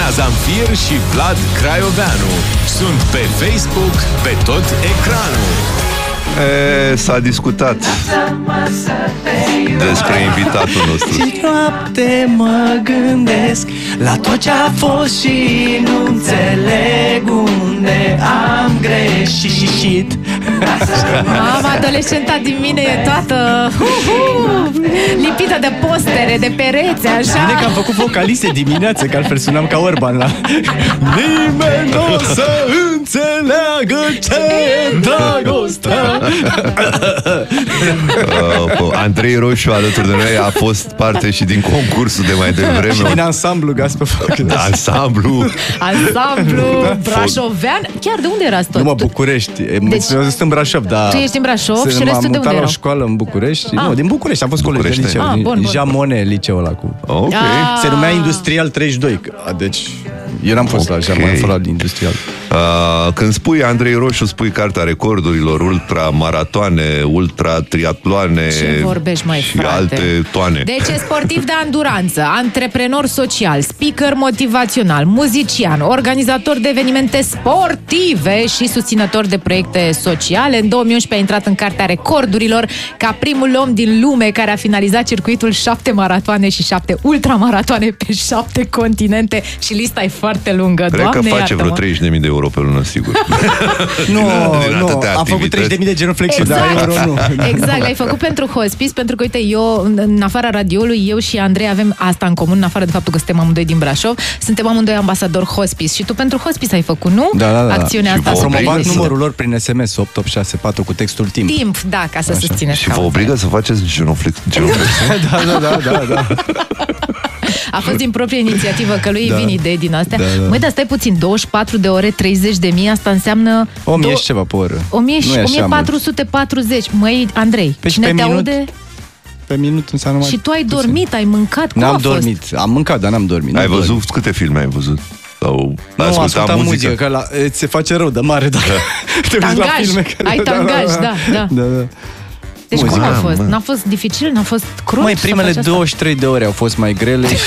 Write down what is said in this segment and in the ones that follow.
Zamfir și Vlad Craioveanu sunt pe Facebook pe tot ecranul. S-a discutat despre invitatul nostru. Și noapte mă gândesc la tot ce-a fost și nu înțeleg unde am greșit. Mama, adolescenta din mine e toată lipită de postere, de pereți, așa. Bine că am făcut vocaliste dimineață, că altfel sunam ca Orban la... Nimeni nu o să înțeleagă ce e dragostea. Andrei Roșu alături de noi a fost parte și din concursul de mai devreme. Și din ansamblu Gaspă Foc. Ansamblu brașovean. Chiar de unde erați tot? Nu, București. Deci, eu sunt în Brașov, dar... Tu ești în Brașov și restul de unde erau? M-am mutat la școală în București. Nu, din București. Am fost colegi de liceu. Jean Monnet, liceul ăla cu... Se numea Industrial 32. Deci, eu n-am fost la Jean Monnet, am fost la Industrial. Când spui Andrei Roșu, spui cartea recordurilor, ultramaratoane, ultratriatloane și frate. alte toane. Deci e sportiv de anduranță, antreprenor social, speaker motivațional, muzician, organizator de evenimente sportive și susținător de proiecte sociale. În 2011 a intrat în cartea recordurilor ca primul om din lume care a finalizat circuitul 7 maratoane și 7 ultramaratoane pe 7 continente și lista e foarte lungă. Cred Doamne, că face vreo 30.000 de euro pe lună, sigur. Nu, am făcut 30.000 de genuflexii, dar euro nu. Exact, l-ai făcut pentru hospice, pentru că, uite, eu, în afara radioului, eu și Andrei avem asta în comun, în afară de faptul că suntem amândoi din Brașov, suntem amândoi ambasador hospice și tu pentru hospice ai făcut, nu? Da. Acțiunea asta. Am promovat numărul lor prin SMS 8864 cu textul timp. Timp, da, ca să susțineți. Și vă obligă să faceți genuflex. Da. A fost din proprie inițiativă, că lui vin idei din astea. Măi, dar stai puțin, 24 de ore, 30.000, asta înseamnă... 1000 și ceva pe oră. 1440. Măi, Andrei, cine te aude... Pe minut înseamnă mai... Și tu ai dormit, ai mâncat, cum a fost? N-am dormit, am mâncat, dar n-am dormit. Ai văzut câte filme ai văzut? Sau ascultat muzică? Că ți se face rău de mare dacă te uiți la filme. Ai tangaj, da. Deci cum a fost? N-a fost dificil? N-a fost crunt? Măi, primele 23 de ore au fost mai grele și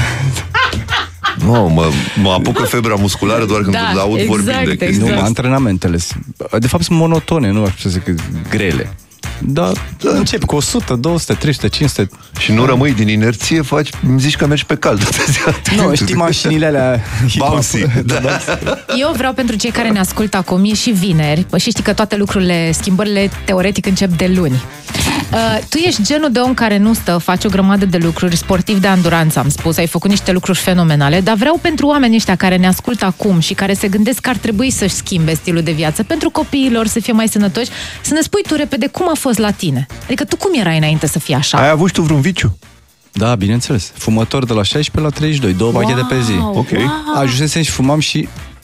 mă apucă febra musculară doar când aud vorbind de chestii. Nu, antrenamentele. De fapt sunt monotone, nu aș zic grele. Da, încep cu 100, 200, 300, 500. Și nu rămâi din inerție, îmi zici că mergi pe cald. Nu, știi mașinile alea bouncy. Eu vreau pentru cei care ne ascultă acum, e și vineri, și știi că toate lucrurile, schimbările teoretic încep de luni. Tu ești genul de om care nu stă, faci o grămadă de lucruri, sportiv de anduranță, am spus, ai făcut niște lucruri fenomenale, dar vreau pentru oamenii ăștia care ne ascultă acum și care se gândesc că ar trebui să-și schimbe stilul de viață, pentru copiilor să fie mai sănătoși, să ne spui tu repede cum a fost la tine. Adică tu cum erai înainte să fii așa? Ai avut și tu vreun viciu? Da, bineînțeles. Fumător de la 16 la 32, 2 pachete pe zi. Ok. Ajunsesem și fumam și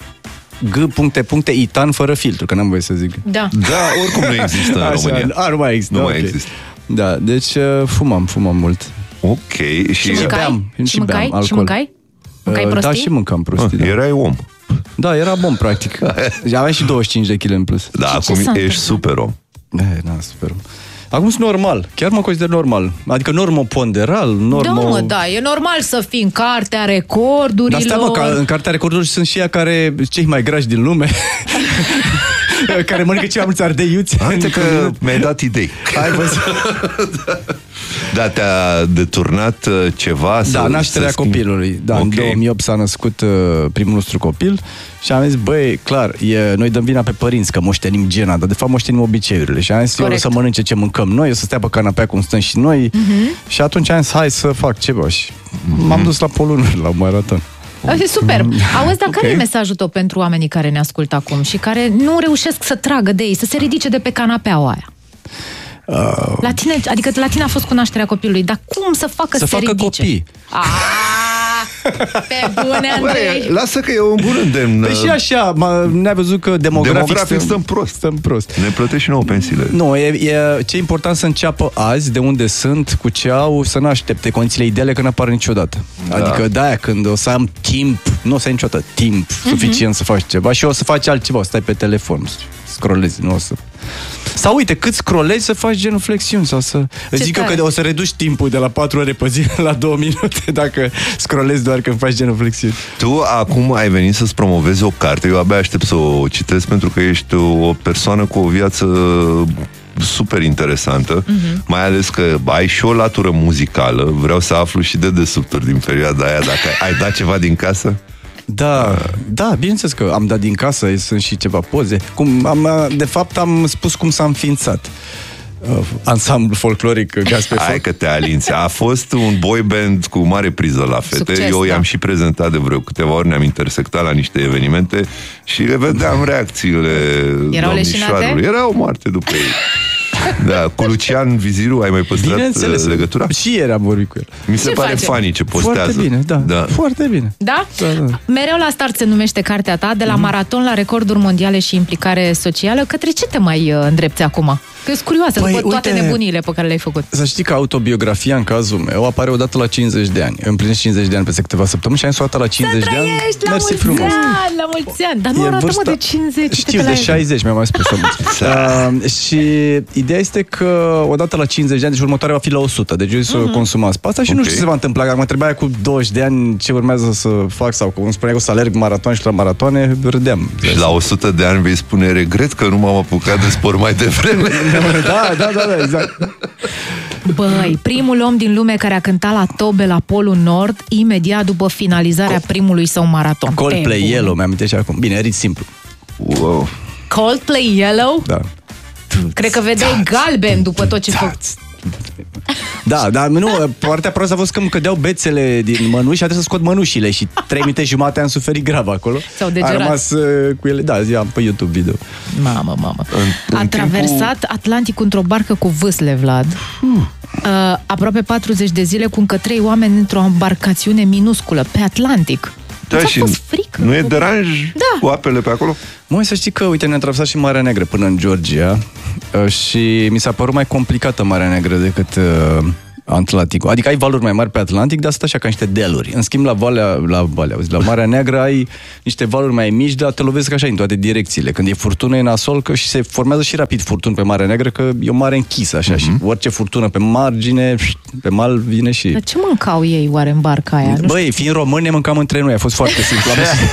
itan fără filtru, că n-am voie să zic. Da, oricum nu există în România. Nu mai există. Nu mai există. Da, deci fumam mult. Ok. Și mâncai? Mâncai prostii? Da, și mâncam prostii. Erai om. Da, era bun, practic. Aveam și 25 de kg în plus. Da, acum ești super om. Super om. Acum sunt normal, chiar mă consider normal. Adică normoponderal, Da, e normal să fii în cartea recordurilor. Dar stai, că în cartea recordurilor sunt și ea care, cei mai grași din lume, care mănâncă cei mai mulți ardei iuți. Uite că mi-ai dat idei. Ai văzut? Da, te-a deturnat ceva? Da, nașterea copilului. Da, în 2008 s-a născut primul nostru copil și am zis, băi, clar, noi dăm vina pe părinți că moștenim gena, dar de fapt moștenim obiceiurile. Și am zis, eu o să mănânce ce mâncăm noi, o să stea pe canapea cum stăm și noi. Și atunci am zis, hai să fac ceva. Și m-am dus la Polonul, la un maraton. E super. Auzi, dar care e mesajul tău pentru oamenii care ne ascultă acum și care nu reușesc să tragă de ei, să se ridice de pe canapeaua aia? La tine, adică la tine a fost cu nașterea copilului, dar cum să facă să se ridice? Copii. Pe bune, Andrei. Lasă că e un bun îndemn. Păi și așa, ne-a văzut că demografic stăm prost. Ne plătești și nouă pensiile. Nu, ce e important să înceapă azi, de unde sunt, cu ce au, să nu aștepte condițiile ideale că n-apar niciodată. Adică de-aia când o să am timp, nu o să ai niciodată timp suficient să faci ceva și o să faci altceva, o să stai pe telefon, scrollezi, nu o să... Sau uite, cât scrollezi să faci genuflexiuni sau să... Zic eu că o să reduci timpul de la 4 ore pe zi la 2 minute dacă scrollezi doar când faci genuflexiuni. Tu acum ai venit să-ți promovezi o carte, eu abia aștept să o citesc pentru că ești o persoană cu o viață super interesantă, mai ales că ai și o latură muzicală. Vreau să aflu și de desubturi din perioada aia, dacă ai dat ceva din casă. Da, bineînțeles că am dat din casă, sunt și ceva poze. De fapt am spus cum s-a înființat ansamblu folcloric Gaz pe Foc. Hai că te alinți. A fost un boy band cu mare priză la fete. Succes, eu i-am și prezentat de vreo câteva ori, ne-am intersectat la niște evenimente și le vedeam reacțiile domnișoarelor. Erau moarte după ei. Da, cu Lucian Viziru ai mai păstrat legătura? Și ieri am vorbit cu el. Mi se pare funny ce postează. Foarte bine, da. Foarte bine. Da? Mereu la start se numește cartea ta, de la maraton la recorduri mondiale și implicare socială. Către ce te mai îndrepți acum? Că sunt curioasă, după toate nebuniile pe care le-ai făcut. Să știi că autobiografia, în cazul meu, apare odată la 50 de ani. Împlinesc 50 de ani peste câteva săptămâni și am soată la 50 de ani. Mersi frumos. La mulți ani. Dar nu arată de 50. Știu, de 60 mi-am mai spus. Și ideea este că odată la 50 de ani, deci următoarea va fi la 100. Deci eu să consumați pe asta și nu știu ce se va întâmpla. Dacă mă trebuia cu 20 de ani ce urmează să fac sau cum spunea că o să alerg maratoane și la maratoane, râdeam. Și la 100 de ani vei spune, regret că nu m-am apucat de sport mai devreme. Da, exact. Băi, primul om din lume care a cântat la tobe la Polul Nord imediat după finalizarea primului său maraton. Coldplay Yellow, mi-am amintit și acum. Bine, eriți simplu. Wow. Coldplay Yellow? Da. Cred că vedeai galben după tot ce fac. Da, dar nu, partea proastă a fost că îmi cădeau bețele din mănuși și a trebuit să scot mănușile și 3 minute jumate am suferit grav acolo. S-au degerat. A rămas cu ele, da, zi-am pe YouTube video. Mamă. A traversat Atlanticul într-o barcă cu vâsle, Vlad. Aproape 40 de zile cu încă 3 oameni într-o embarcațiune minusculă pe Atlantic. Da, și nu e deranj cu apele pe acolo? Să știi că, uite, ne-am traversat și Marea Neagră până în Georgia și mi s-a părut mai complicată Marea Neagră decât Atlanticul. Adică ai valuri mai mari pe Atlantic, dar stă așa ca niște dealuri. În schimb, la Marea Neagră ai niște valuri mai mici, dar te lovesc așa în toate direcțiile. Când e furtună, e nasol, că și se formează și rapid furtuni pe Marea Neagră, că e o mare închisă, așa, și orice furtună pe margine, pe mal vine și... Dar ce mâncau ei oare în barca aia? Băi, fiind români, ne mâncam între noi, a fost foarte simplu.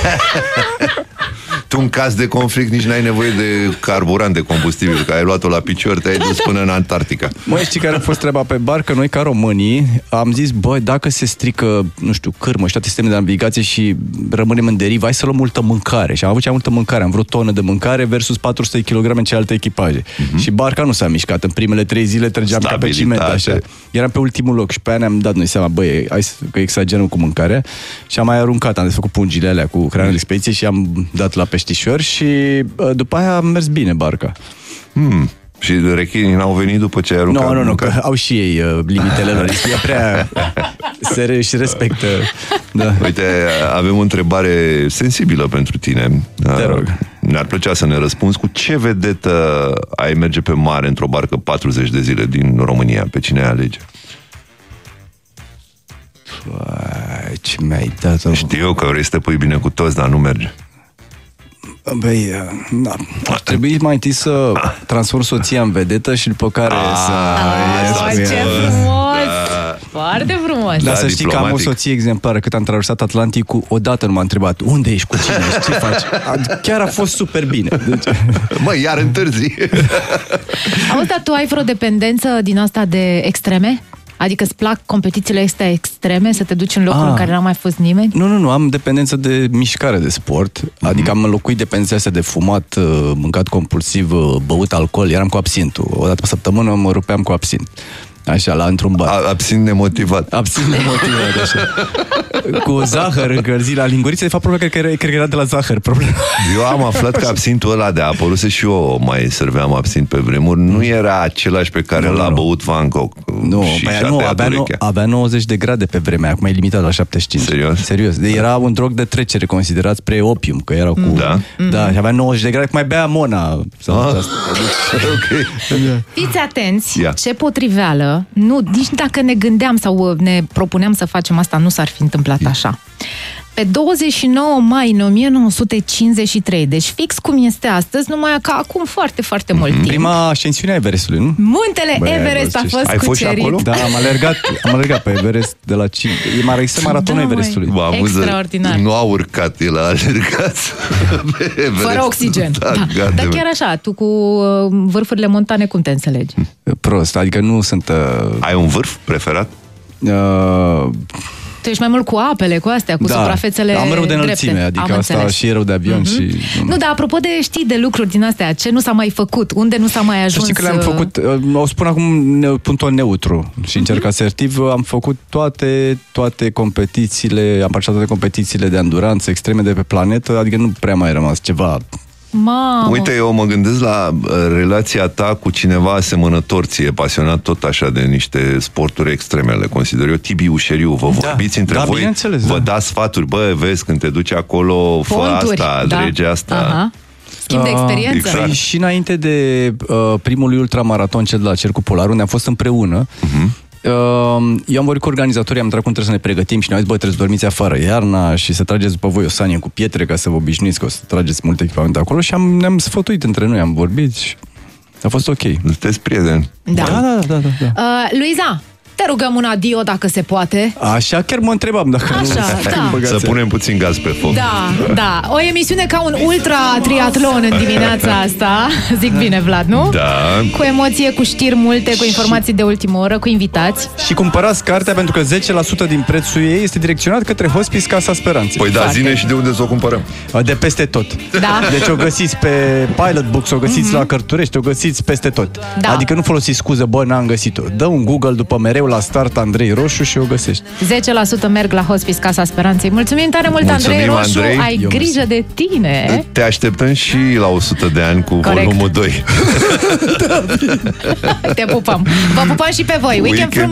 Tu, în caz de conflict, nici n-ai nevoie de carburant, de combustibil, că ai luat-o la picior, te-ai dus până în Antarctica. Știi care a fost treaba pe barcă? Noi, ca românii, am zis, dacă se strică, nu știu, cârmă și toate sistemele de navigație și rămânem în derivă, hai să luăm multă mâncare. Și am avut cea multă mâncare, am vrut tonă de mâncare versus 400 kg în celelalte echipaje. Și barca nu s-a mișcat. În primele 3 zile trăgeam ca pe ciment, așa. Eram pe ultimul loc și pe aia ne-am dat noi seama, hai că exagerăm cu mâncarea și am mai aruncat, am desfăcut pungile alea cu hrană de expediție și am dat la peștișori și după aia a mers bine barca. Și rechinii n-au venit după ce ai aruncat? Nu, că au și ei limitele lor. E prea și respectă. Da. Uite, avem o întrebare sensibilă pentru tine. Te rog. Ne-ar plăcea să ne răspunzi cu ce vedetă ai merge pe mare într-o barcă 40 de zile din România? Pe cine ai alege? Ce mi-ai dat? Știu că vrei să te pui bine cu toți, dar nu merge. Băi, ar trebui mai întâi să transform soția în vedetă și după care să... Ce frumos! Foarte frumos! Dar să știi că am o soție exemplară. Cât am traversat Atlanticul, odată nu m-a întrebat unde ești, cu cine ești, ce faci? Chiar a fost super bine. Deci... Iar întârzi. Auzi, dar tu ai vreo dependență din asta de extreme? Adică îți plac competițiile astea extreme, să te duci în locuri în care n-a mai fost nimeni? Nu, am dependență de mișcare, de sport. Adică am înlocuit dependența asta de fumat, mâncat compulsiv, băut alcool, eram cu absintul. O dată pe săptămână mă rupeam cu absint. Așa, într-un bar. Absint nemotivat. Absint nemotivat, așa. Cu zahăr încălzit la lingurițe. De fapt, problema cred că era de la zahăr. Eu am aflat că absintul ăla de apăruse și eu mai serveam absint pe vremuri. Nu era același pe care l-a băut Van Gogh. Avea 90 de grade pe vremea. Acum e limitat la 75. Serios. Era un drog de trecere considerat spre opium, că erau cu... Da, și avea 90 de grade, cum mai bea Mona. Okay. Fiți atenți, ce potriveală. Nici dacă ne gândeam sau ne propuneam să facem asta, nu s-ar fi întâmplat așa. pe 29 mai în 1953, deci fix cum este astăzi, numai că acum foarte, foarte mult timp. Prima ascensiune a Everestului, nu? Muntele Everest a fost Ai fost și acolo? Da, am alergat pe Everest de la 5. Este maratonul Everestului. Extraordinar. Nu a urcat, el a alergat pe Everest. Fără oxigen. Dar chiar așa, tu cu vârfurile montane cum te înțelegi? Prost, adică nu sunt... Ai un vârf preferat? Tu ești mai mult cu apele, cu astea, cu suprafețele am rău de înălțime, drepte. adică asta și e rău de avion și... Nu, dar apropo de știi de lucruri din astea, ce nu s-a mai făcut, unde nu s-a mai ajuns... Știi că le-am făcut, o spun acum punctul neutru și încerc asertiv, am făcut toate competițiile, am participat toate competițiile de enduranță extreme de pe planetă, adică nu prea mai rămas ceva... Mamă. Uite, eu mă gândesc la relația ta cu cineva asemănător ție, pasionat tot așa de niște sporturi extreme, le consider eu. Tibi Ușeriu, vă vorbiți între voi, vă dați sfaturi, bă, vezi, când te duci acolo, fă asta, drege asta. Aha. Schimb de experiență. Exact. Și înainte de primul ultramaraton, cel de la Cercul Polar, unde am fost împreună, eu am vorbit cu organizatorii, am întrebat cum trebuie să ne pregătim și ne-au zis, bă, trebuie să dormiți afară iarna și să trageți după voi o sanie cu pietre ca să vă obișnuiți că o să trageți multe echipamente acolo și ne-am sfătuit între noi, am vorbit și a fost ok. Sunteți prieteni. Da. Luiza, te rugăm un adio dacă se poate. Așa chiar mă întrebam dacă Să punem puțin gaz pe foc. Da. O emisiune ca un ultra-triatlon în dimineața asta. Zic bine, Vlad, nu? Da. Cu emoție, cu știri multe, cu informații de ultimă oră, cu invitați. Și cumpărați cartea pentru că 10% din prețul ei este direcționat către Hospice Casa Speranței. Păi da, zine și de unde să o cumpărăm. De peste tot. Da. Deci o găsiți pe Pilot Books, o găsiți la Cărturești, o găsiți peste tot. Da. Adică nu folosiți scuză, bă, n-am găsit-o. Dă un Google după mereu la start Andrei Roșu și o găsești. 10% merg la Hospice Casa Speranței. Mulțumim tare mult, Andrei Roșu. Andrei. Ai grijă de tine. Te așteptăm și la 100 de ani cu volumul 2. Te pupăm. Vă pupăm și pe voi. Weekend frumos!